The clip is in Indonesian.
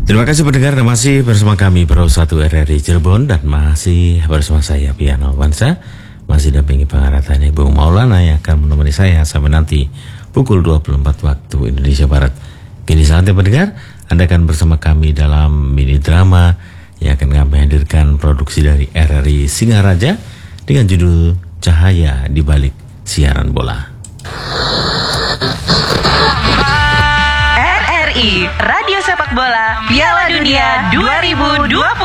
Terima kasih pendengar, dan masih bersama kami Pro 1 RRI Cirebon, dan masih bersama saya Piano Wansa, masih dampingi pengaratan Ibu Maulana yang akan menemani saya sampai nanti pukul 24 waktu Indonesia Barat. Kini saatnya pendengar, Anda akan bersama kami dalam mini drama yang akan kami hadirkan produksi dari RRI Singaraja dengan judul Cahaya di Balik Siaran Bola. RRI Radio Sepak Bola Piala Dunia 2022.